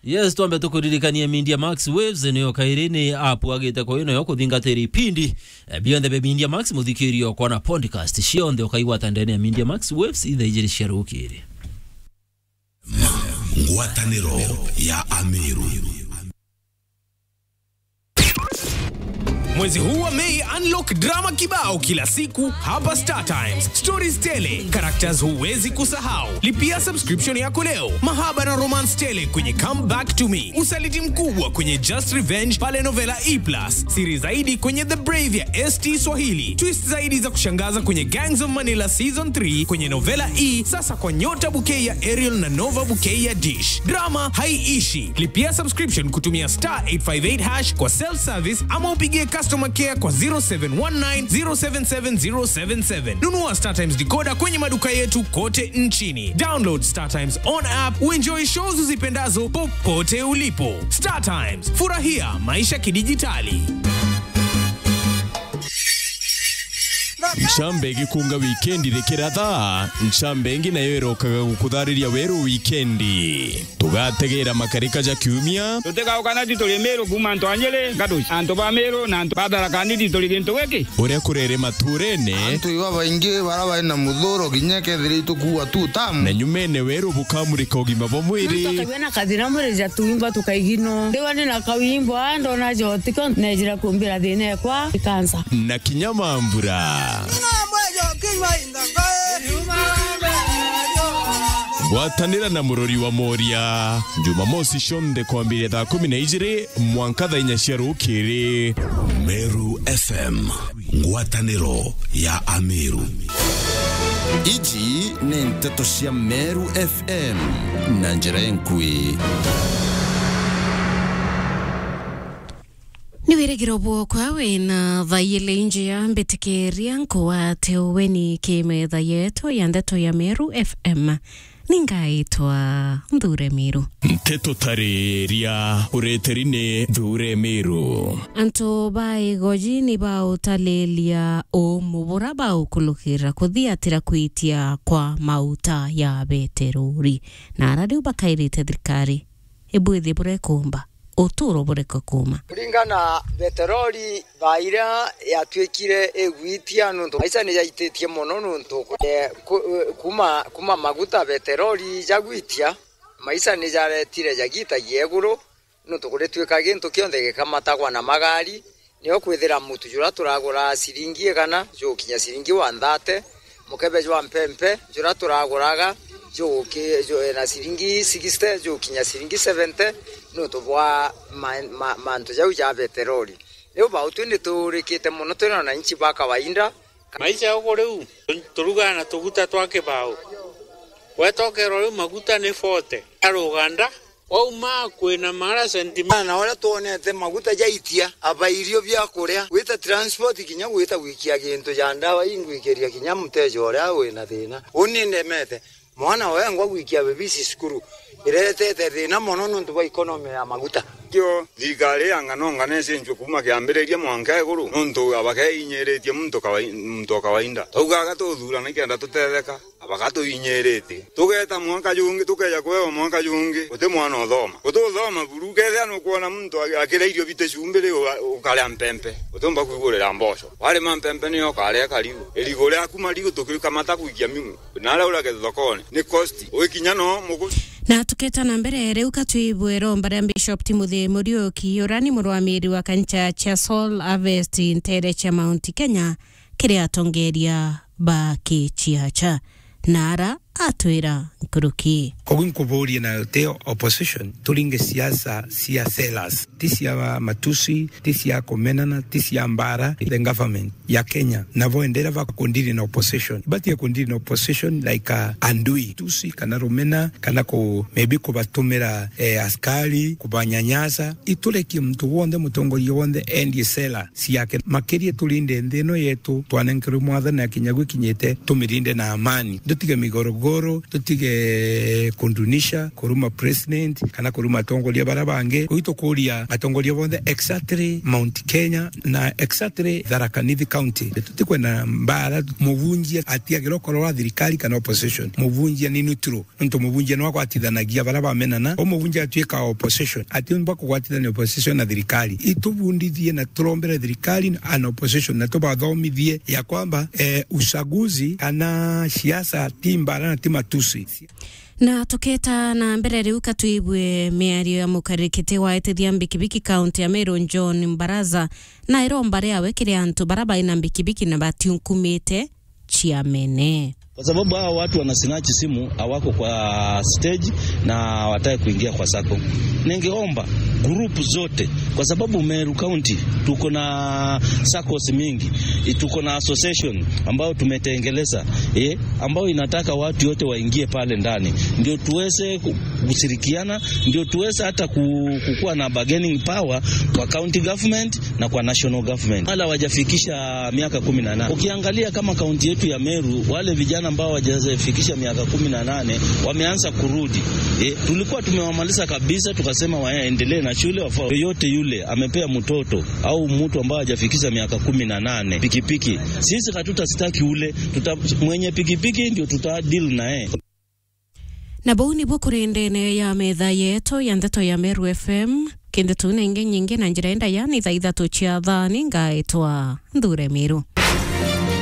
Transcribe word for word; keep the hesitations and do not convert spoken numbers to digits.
Yes, tuambe tukuririkania Media Max Waves niyo kairini app agite ko ino yoko thingatiri pindi e, beyond the Media Max muthikirio kwa na podcast shionde ukaigwata ndani ya Media Max Waves itha ijiri sharukiri ngwataniro ya Ameru. Mwezi huu wa Mei unlock drama kibao kila siku hapa Star Times. Stories tele, characters huwezi kusahau. Lipia subscription yako leo. Mahaba na romance tele kwenye Come Back to Me. Usaliti mkubwa kwenye Just Revenge pale Novela E plus. Siri zaidi kwenye The Brave ya S T Swahili. Twist zaidi za kushangaza kwenye Gangs of Manila Season three kwenye Novela E. Sasa kwa Nyota Bouquet ya Ariel na Nova Bouquet ya Dish. Drama haiishi. Lipia subscription kutumia star eight five eight hash kwa self service ama upigie customer care kwa zero seven one nine zero seven seven zero seven seven. Nunua Star Times decoder kwenye maduka yetu kote nchini. Download Star Times on app uenjoy shows uzipendazo popote ulipo. Star Times, furahia maisha kidijitali. Nchambegi kunga weekendi rekera thaa Nchambengi na yero kaga kukuthariria weru weekendi tugategera makarika ja kiumia tutega ukanati tuli Meru kuma Antonyele ngaduci anto ba Meru na anto badara kanidi tuli gintu weki uria kurere maturene anto iwa baingi baraba ina muthuro ginyeke thiritu kuwa tu tamu na nyumene weru bukamurika ugima bo mwiri tukabena kadira mureja tuimba tukaigino dewa ni na kawimbo ando na jotiko nejira kumbira dine kwa ikansa na kinyamambura Gwatanira na murori wa Moria Jumamosi shonde kwambiria thaa kumi na ijiri mwanka thaa inya cia rukiri. Meru F M, ngwataniro ya Ameru. Iji ni nteto cia Meru F M na njira enkui. Niwirigiro bwokwa wina thaile inji ya mbitikiria nkuwa teweni kimetha yetu ya ndeto ya Meru F M. Ningaitwa Ndhure Miru. Nteto tareria ureterine Ndhure Miru. Anto bai gojini ba utalelia o mubura ba ukulukira kuthiatira kuitia kwa mauta ya beteruri. Na radiu bakairite thirikari. Ebuithi bure kumba. Oturo bureko kuma kuringana beteroli baira yatwekire egwitia nuntu aisa ne yaitetie mono nuntu kuma kuma maguta beteroli jagwitia maisa ne jaretire jagita yeguru nuntu kuretweka gintu kionde gikamatagwa na magari niyo kwithira mutu jura turagura siringi kana jo kinya siringi wandate mukebe jwa mpempe jura turaguraga jo ke jo na siringi sixty jo kinya siringi seventy no to bwa manto jau ja beteroli leo ba utende to rekete mono to na nchi ba kawaida maisha yako leo turuga na tuguta twake bao wetoke ro maguta ne forte aruganda o ma kwena mara sentimana na wala tuonete maguta jaitia abairio bya kuria wita transport kinya wita wikia gintu ja ndawa ingwikiria kinya mtejo ora wena thina uninde mete mwana wengo wikia bebisi skuru irete thina mono nuntu ba economy ya maguta kyo thigari angano nganese nju kuma kiambireria mwanka iguru nuntu abake inyeretie muntu kawaida muntu kawaida tugaga tuthura nikenda tutetheka abagato inyerete tugeta mwanka jungi tukeja kweo mwanka jungi uti mwana othoma ututhoma buruke thano kuona muntu akira irio bite cumbire ukale mpempe utomba kuigurira mbosho wale mampempe ni okale karibu eligore akuma ligo tukirika mata kuikia mimu nala ula kethokone ni cost ukinyano mugu na tuketa na mbere reuka tuibwero mbare Bishop Timothy Muriuki yorani murwamiri wa kancha cha Soul Harvest Ntere cha Mount Kenya kiria tongeria ba kichiacha nara atwira nkuruki Kogumkuburi na teo opposition tulinge siasa siaselas tisia matusi tisia komenana tisia mbara the government ya Kenya na voendera va kundiri na opposition but ya kundiri na opposition like uh, andui tusi kana romena kana ko maybe ko batumira eh, askari kubanyanyasa ituleki mtu wonde mutongori wonde endi sela siake makerie tulinde ndeno yetu twanenkeru mwadha na kinyagu kinyete tumirinde na amani dutige migorogoro tutige kundunisha kuruma president kana kuruma tongolia barabange kuito kulia atongoria bonde exactly Mount Kenya na exactly Tharaka Nithi County tutikwena mbara muvunjia atia girokoro thirikari kana opposition muvunjia ni neutral nto muvunjia no kwatithanagia bara bamenana o muvunjia atuika opposition ati mba kwatithania opposition na thirikari itubundithie na turombere thirikari na opposition na tubathomithie ya kwamba eh, uchaguzi kana siasa timbara na timatusi na tuketa na mbere riu katuibwe miario ya mukarikite wa etithia mbikibiki county ya Meru John Mbaraza na iromba riawe kiri antu baraba ina mbikibiki na batiunkumite chiamene kwa sababu hao watu wanasinachi simu hawako kwa stage na wataka kuingia kwa sako. Ningeomba group zote kwa sababu Meru County tuko na SACCOS mingi, tuko na association ambao tumetengeleza eh ambao inataka watu wote waingie pale ndani ndio tuweze kushirikiana, ndio tuweze hata kukua na bargaining power kwa county government na kwa national government. Wala wajafikisha miaka kumi na nane. Ukiangalia kama county yetu ya Meru wale vijana ambao wajafikisha miaka kumi na nane wameanza kurudi. Eh tulikuwa tumewamaliza kabisa tukasema waendelee na shule wafao. Yoyote yule amepea mtoto au mtu ambao hajafikisha miaka kumi na nane pikipiki. Sisi hatutasitaki ule, tuta mwenye pikipiki ndio tuta deal na yeye. Na bauni bukurindene ya metha yeto ya ndeto ya Meru F M kende tuna inge nyingi na njira enda yani tha ithatu cia thani ngaitwa Ndure Miru.